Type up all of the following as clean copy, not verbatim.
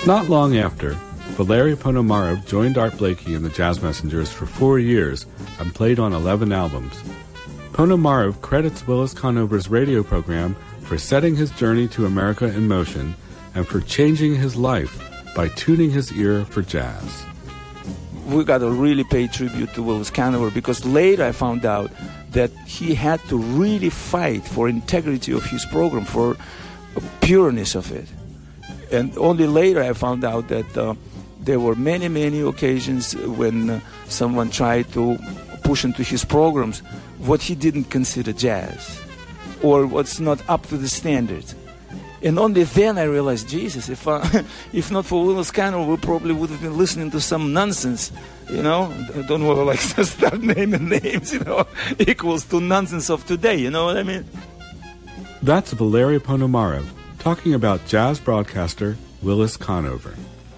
Not long after, Valery Ponomarev joined Art Blakey and the Jazz Messengers for 4 years and played on 11 albums. Ponomarev credits Willis Conover's radio program for setting his journey to America in motion and for changing his life by tuning his ear for jazz. We got to really pay tribute to Willis Conover, because later I found out that he had to really fight for integrity of his program, for pureness of it. And only later I found out that there were many, many occasions when someone tried to push into his programs what he didn't consider jazz or what's not up to the standards. And only then I realized, Jesus, if not for Willis Conover, we probably would have been listening to some nonsense, you know. I don't want to start naming names, you know, equals to nonsense of today, you know what I mean? That's Valery Ponomarev talking about jazz broadcaster Willis Conover.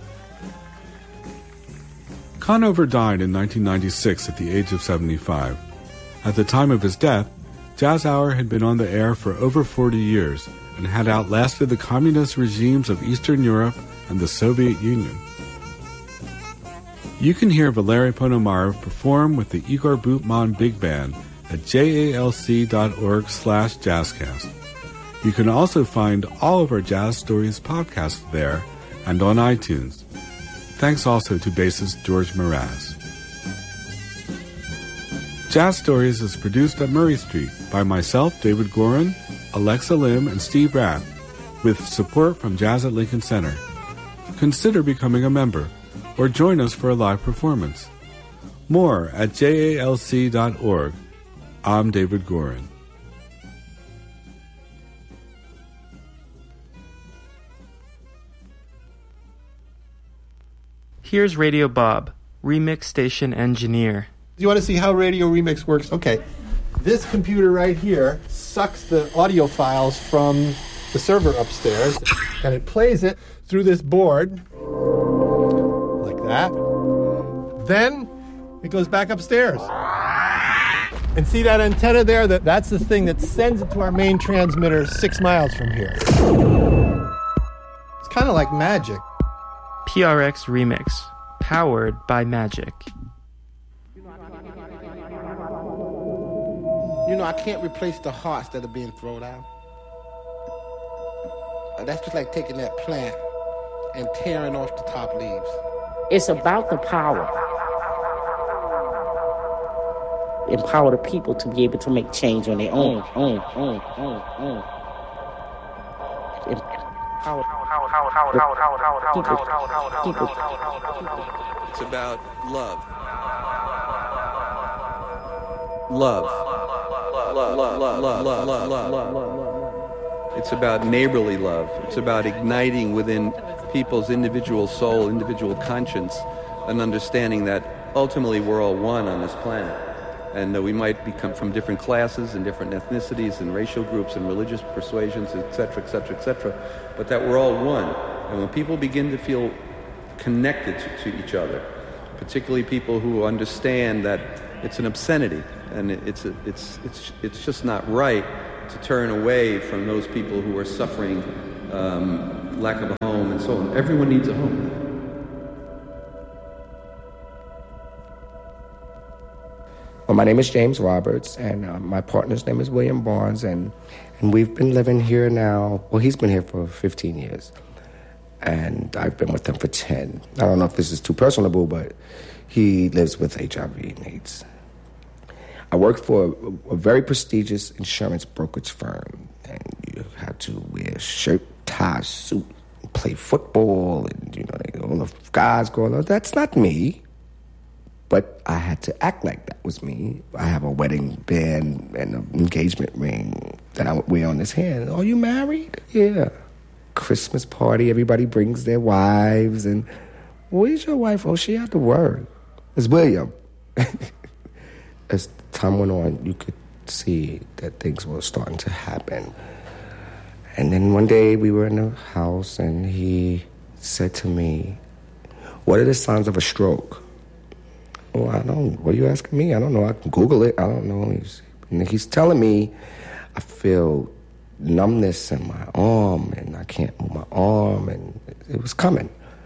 Conover died in 1996 at the age of 75. At the time of his death, Jazz Hour had been on the air for over 40 years and had outlasted the communist regimes of Eastern Europe and the Soviet Union. You can hear Valery Ponomarev perform with the Igor Boutman Big Band at jalc.org/jazzcast. You can also find all of our Jazz Stories podcasts there and on iTunes. Thanks also to bassist George Mraz. Jazz Stories is produced at Murray Street by myself, David Gorin, Alexa Lim, and Steve Rath, with support from Jazz at Lincoln Center. Consider becoming a member or join us for a live performance. More at jalc.org. I'm David Gorin. Here's Radio Bob, Remix Station Engineer. You want to see how Radio Remix works? Okay. This computer right here sucks the audio files from the server upstairs, and it plays it through this board, like that. Then it goes back upstairs. And see that antenna there? That's the thing that sends it to our main transmitter 6 miles from here. It's kind of like magic. PRX Remix, powered by Magic. You know, I can't replace the hearts that are being thrown out. That's just like taking that plant and tearing off the top leaves. It's about the power. Empower the people to be able to make change on their own. It's about love. Love. It's about neighborly love. It's about igniting within people's individual soul, individual conscience, an understanding that ultimately we're all one on this planet. And that we might become from different classes and different ethnicities and racial groups and religious persuasions, etc., etc., etc., but that we're all one. And when people begin to feel connected to each other, particularly people who understand that it's an obscenity and it's just not right to turn away from those people who are suffering lack of a home and so on. Everyone needs a home. Well, my name is James Roberts, and my partner's name is William Barnes, and we've been living here now. Well, he's been here for 15 years, and I've been with him for 10. I don't know if this is too personable, but he lives with HIV and AIDS. I work for a very prestigious insurance brokerage firm, and you have to wear shirt, tie, suit, play football, and, you know, all the guys going on. That's not me. But I had to act like that was me. I have a wedding band and an engagement ring that I would wear on this hand. Are you married? Yeah. Christmas party, everybody brings their wives. And where's your wife? Oh, she had to work. It's William. As time went on, you could see that things were starting to happen. And then one day we were in the house and he said to me, "What are the signs of a stroke?" Oh, I don't. What are you asking me? I don't know. I can Google it. I don't know. He's telling me I feel numbness in my arm, and I can't move my arm, and it was coming.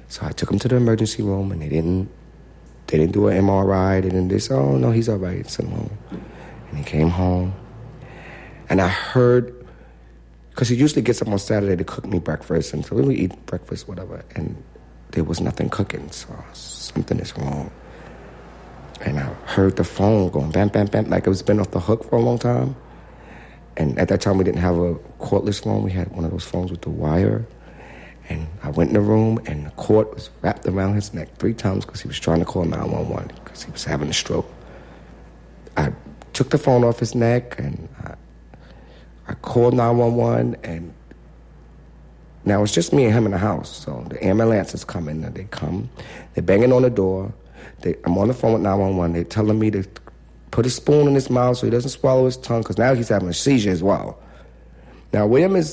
So I took him to the emergency room, and they didn't do an MRI. They said, oh, no, he's all right. Send him home. And he came home. And I heard, because he usually gets up on Saturday to cook me breakfast, and so we would eat breakfast, whatever, and there was nothing cooking, so something is wrong. And I heard the phone going bam, bam, bam, like it was been off the hook for a long time. And at that time, we didn't have a cordless phone. We had one of those phones with the wire. And I went in the room, and the cord was wrapped around his neck 3 times because he was trying to call 911 because he was having a stroke. I took the phone off his neck, and I called 911, and now it's just me and him in the house. So the ambulance is coming, and they come. They're banging on the door. I'm on the phone with 911. They're telling me to put a spoon in his mouth so he doesn't swallow his tongue, because now he's having a seizure as well. Now, William is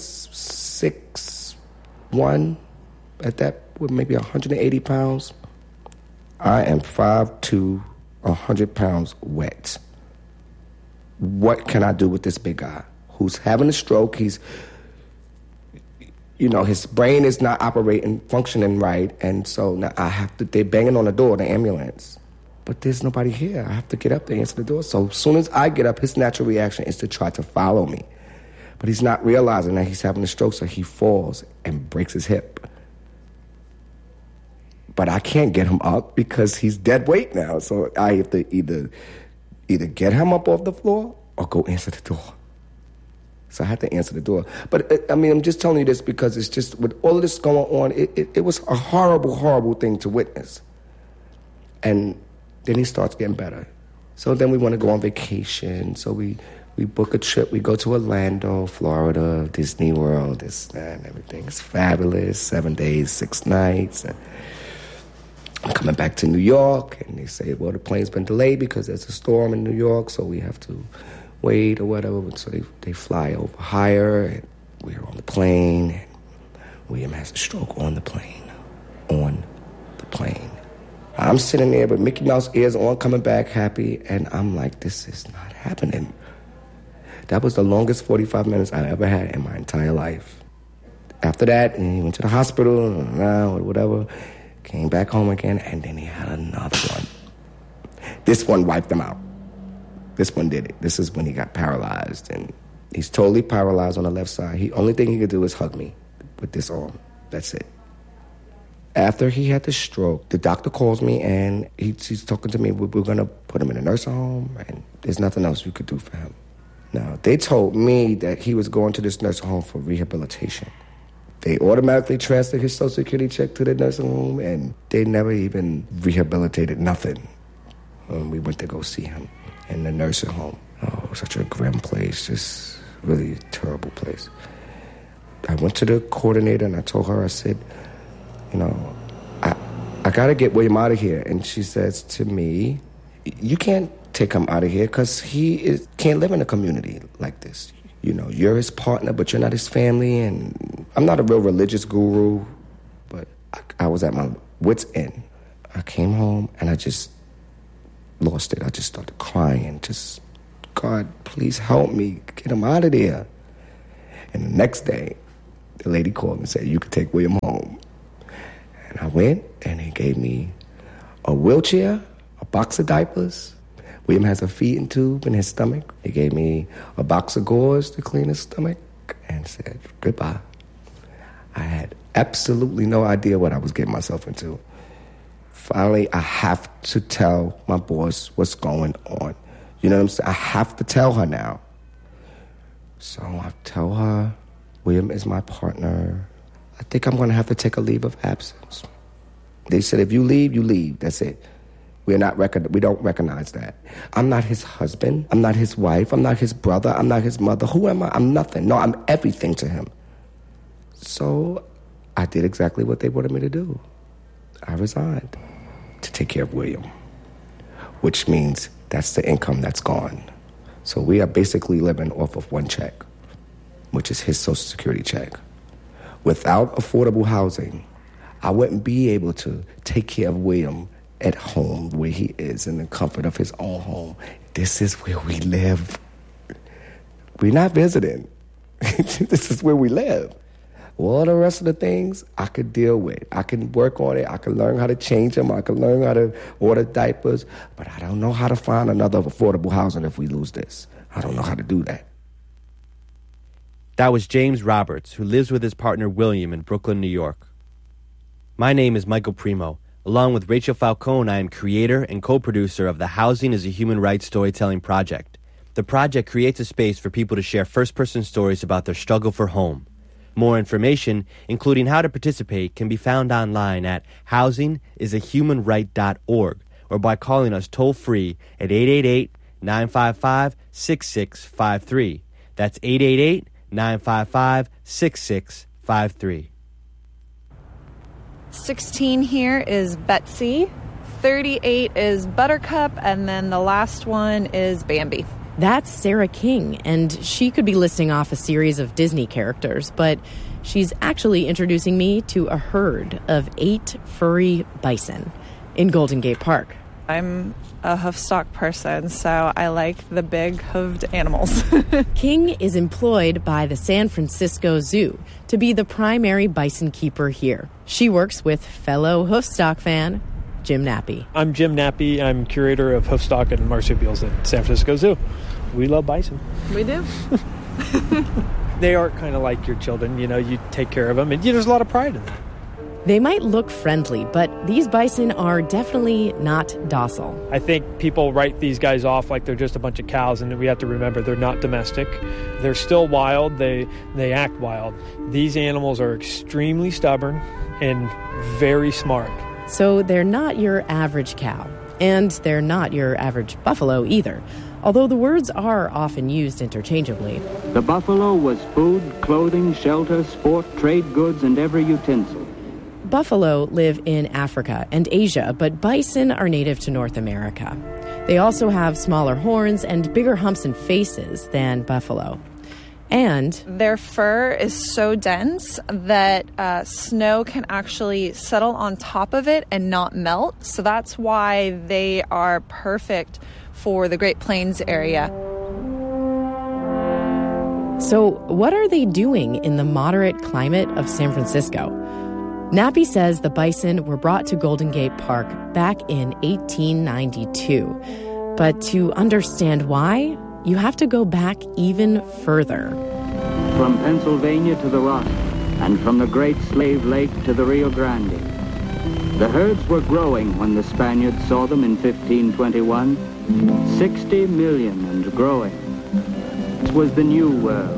6'1", at that, with maybe 180 pounds. I am 5'2", 100 pounds wet. What can I do with this big guy who's having a stroke? He's, his brain is not functioning right, and so now they're banging on the door, the ambulance. But there's nobody here. I have to get up there and answer the door. So as soon as I get up, his natural reaction is to try to follow me. But he's not realizing that he's having a stroke, so he falls and breaks his hip. But I can't get him up because he's dead weight now. So I have to either get him up off the floor or go answer the door. So I had to answer the door. But, I'm just telling you this because it's just, with all of this going on, it was a horrible, horrible thing to witness. And then he starts getting better. So then we want to go on vacation. So we book a trip. We go to Orlando, Florida, Disney World, this, that, and everything. It's fabulous. 7 days, 6 nights. And I'm coming back to New York, and they say, well, the plane's been delayed because there's a storm in New York, so we have to wait or whatever. So they fly over higher, and we're on the plane, and William has a stroke on the plane. I'm sitting there with Mickey Mouse ears on, coming back happy, and I'm like, this is not happening. That was the longest 45 minutes I ever had in my entire life. After that, and he went to the hospital, or whatever, came back home again, and then he had another one. This one wiped him out. This one did it. This is when he got paralyzed, and he's totally paralyzed on the left side. The only thing he could do is hug me with this arm. That's it. After he had the stroke, the doctor calls me, and he's talking to me. We're going to put him in a nursing home, and there's nothing else we could do for him. Now, they told me that he was going to this nursing home for rehabilitation. They automatically transferred his Social Security check to the nursing home, and they never even rehabilitated nothing. We went to go see him in the nursing home. Oh, such a grim place, just really a terrible place. I went to the coordinator, and I told her, I said, I got to get William out of here. And she says to me, you can't take him out of here because he can't live in a community like this. You're his partner, but you're not his family. And I'm not a real religious guru, but I was at my wit's end. I came home, and I just lost it. I just started crying. Just, God, please help me. Get him out of there. And the next day, the lady called and said, you could take William home. And I went, and he gave me a wheelchair, a box of diapers. William has a feeding tube in his stomach. He gave me a box of gauze to clean his stomach and said goodbye. I had absolutely no idea what I was getting myself into. Finally, I have to tell my boss what's going on. You know what I'm saying? I have to tell her now. So I tell her, William is my partner. I think I'm going to have to take a leave of absence. They said, if you leave, you leave. That's it. We don't recognize that. I'm not his husband. I'm not his wife. I'm not his brother. I'm not his mother. Who am I? I'm nothing. No, I'm everything to him. So I did exactly what they wanted me to do. I resigned to take care of William, which means that's the income that's gone. So we are basically living off of one check, which is his Social Security check. Without affordable housing, I wouldn't be able to take care of William at home where he is in the comfort of his own home. This is where we live. We're not visiting. This is where we live. All the rest of the things I could deal with. I can work on it. I can learn how to change them. I can learn how to order diapers. But I don't know how to find another affordable housing if we lose this. I don't know how to do that. That was James Roberts, who lives with his partner William in Brooklyn, New York. My name is Michael Primo. Along with Rachel Falcone, I am creator and co-producer of the Housing is a Human Rights Storytelling Project. The project creates a space for people to share first-person stories about their struggle for home. More information, including how to participate, can be found online at housingisahumanright.org or by calling us toll-free at 888-955-6653. That's 888-955-6653. 16 here is Betsy, 38 is Buttercup, and then the last one is Bambi. That's Sarah King, and she could be listing off a series of Disney characters, but she's actually introducing me to a herd of 8 furry bison in Golden Gate Park. I'm a hoofstock person, so I like the big hooved animals. King is employed by the San Francisco Zoo to be the primary bison keeper here. She works with fellow hoofstock fan Jim Nappy. I'm Jim Nappy. I'm curator of hoofstock and marsupials at San Francisco Zoo. We love bison. We do. They are kind of like your children. You know, you take care of them, and there's a lot of pride in that. They might look friendly, but these bison are definitely not docile. I think people write these guys off like they're just a bunch of cows, and we have to remember they're not domestic. They're still wild. They act wild. These animals are extremely stubborn and very smart. So they're not your average cow, and they're not your average buffalo either, although the words are often used interchangeably. The buffalo was food, clothing, shelter, sport, trade goods, and every utensil. Buffalo live in Africa and Asia, but bison are native to North America. They also have smaller horns and bigger humps and faces than buffalo. And their fur is so dense that snow can actually settle on top of it and not melt. So that's why they are perfect for the Great Plains area. So what are they doing in the moderate climate of San Francisco? Nappy says the bison were brought to Golden Gate Park back in 1892. But to understand why, you have to go back even further. From Pennsylvania to the Rock, and from the Great Slave Lake to the Rio Grande. The herds were growing when the Spaniards saw them in 1521. 60 million and growing. It was the New World.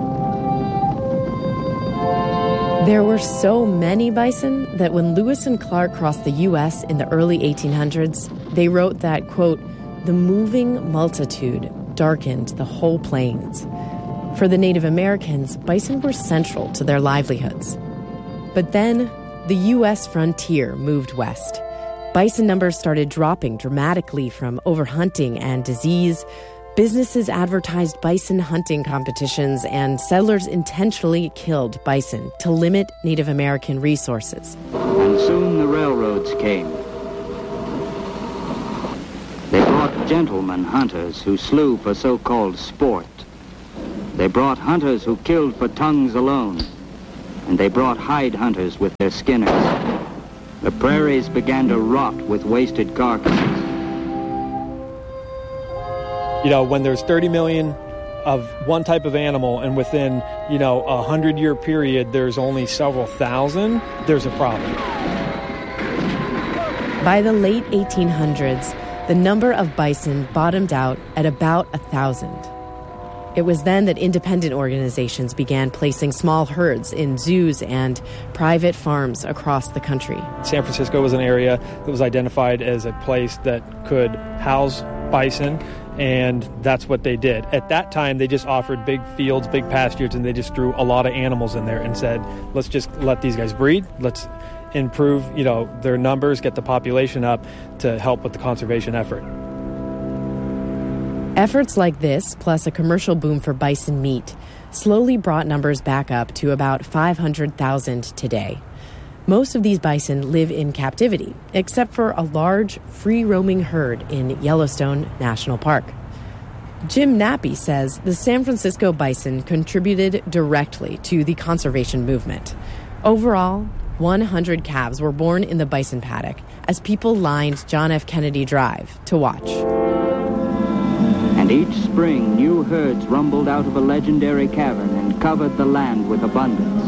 There were so many bison that when Lewis and Clark crossed the U.S. in the early 1800s, they wrote that, quote, "The moving multitude darkened the whole plains." For the Native Americans, bison were central to their livelihoods. But then, the U.S. frontier moved west. Bison numbers started dropping dramatically from overhunting and disease. Businesses advertised bison hunting competitions, and settlers intentionally killed bison to limit Native American resources. And soon the railroads came. They brought gentlemen hunters who slew for so-called sport. They brought hunters who killed for tongues alone. And they brought hide hunters with their skinners. The prairies began to rot with wasted carcasses. You know, when there's 30 million of one type of animal and within, a 100-year period there's only several thousand, there's a problem. By the late 1800s, the number of bison bottomed out at about 1,000. It was then that independent organizations began placing small herds in zoos and private farms across the country. San Francisco was an area that was identified as a place that could house bison, and that's what they did. At that time, they just offered big fields, big pastures, and they just threw a lot of animals in there and said, let's just let these guys breed. Let's improve, their numbers, get the population up to help with the conservation effort. Efforts like this, plus a commercial boom for bison meat, slowly brought numbers back up to about 500,000 today. Most of these bison live in captivity, except for a large, free-roaming herd in Yellowstone National Park. Jim Nappy says the San Francisco bison contributed directly to the conservation movement. Overall, 100 calves were born in the bison paddock as people lined John F. Kennedy Drive to watch. And each spring, new herds rumbled out of a legendary cavern and covered the land with abundance.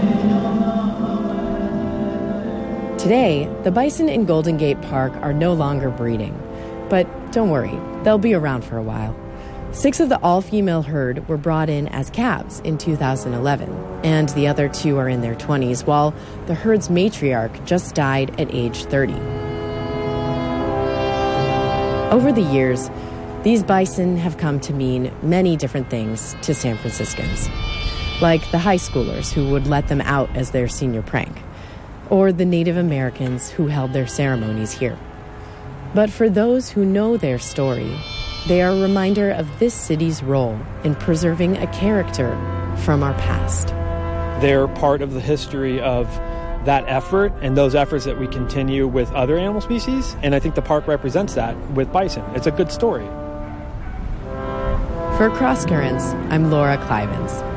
Today, the bison in Golden Gate Park are no longer breeding. But don't worry, they'll be around for a while. 6 of the all-female herd were brought in as calves in 2011, and the other 2 are in their 20s, while the herd's matriarch just died at age 30. Over the years, these bison have come to mean many different things to San Franciscans, like the high schoolers who would let them out as their senior prank, or the Native Americans who held their ceremonies here. But for those who know their story, they are a reminder of this city's role in preserving a character from our past. They're part of the history of that effort and those efforts that we continue with other animal species, and I think the park represents that with bison. It's a good story. For Cross Currents, I'm Laura Clivens.